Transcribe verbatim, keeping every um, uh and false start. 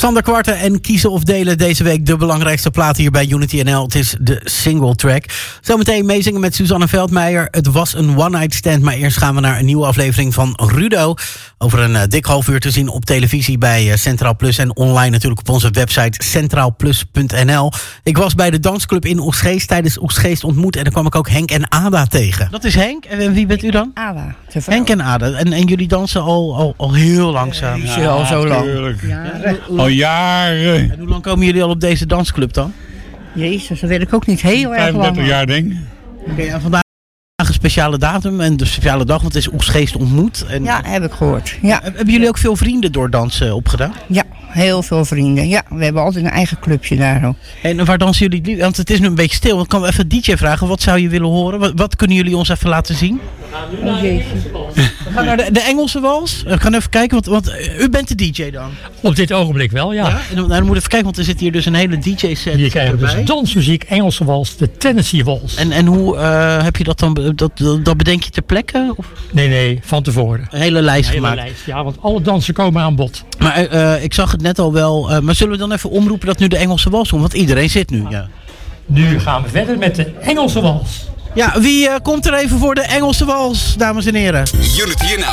Sander Kwarten en Kiezen of Delen deze week de belangrijkste plaat hier bij Unity N L. Het is de single track. Zometeen meezingen met Suzanne Veldmeijer. Het was een one-night stand, maar eerst gaan we naar een nieuwe aflevering van Rudo. Over een uh, dik half uur te zien op televisie bij uh, Centraal Plus en online natuurlijk op onze website centraal plus punt n l. Ik was bij de dansclub in Oegstgeest tijdens Oegstgeest ontmoet en daar kwam ik ook Henk en Ada tegen. Dat is Henk. En wie bent u dan? Ada. Henk en Ada. En, en jullie dansen al, al, al heel langzaam. Ja, al zo lang. Ja, al jaren. En hoe lang komen jullie al op deze dansclub dan? Jezus, dat weet ik ook niet heel erg lang. vijfendertig jaar denk ik. Oké, en vandaag een speciale datum en de speciale dag, want het is Oegstgeest ontmoet. En Ja, heb ik gehoord. Ja. Hebben jullie ook veel vrienden door dansen opgedaan? Ja, heel veel vrienden. Ja, we hebben altijd een eigen clubje daar ook. En waar dansen jullie het liefst? Want het is nu een beetje stil. Ik kan even D J vragen, wat zou je willen horen? Wat, wat kunnen jullie ons even laten zien? Oh jeetje. We gaan naar de, de Engelse wals. We gaan even kijken, want, want uh, u bent de D J dan? Op dit ogenblik wel, ja. Ja? En dan, nou, dan moeten we even kijken, want er zit hier dus een hele D J-set Hier krijgen we erbij. dus dansmuziek, Engelse wals, de Tennessee wals. En, en hoe uh, heb je dat dan, be- dat, dat, dat bedenk je ter plekke? Of Nee, nee, van tevoren. een hele lijst Een hele gemaakt? lijst, ja, want alle dansen komen aan bod. Maar uh, ik zag het net al wel. Uh, maar zullen we dan even omroepen dat nu de Engelse wals komt? Want iedereen zit nu. Ja, Nu gaan we verder met de Engelse wals. ja wie uh, komt er even voor de Engelse wals, dames en heren? Unity N L.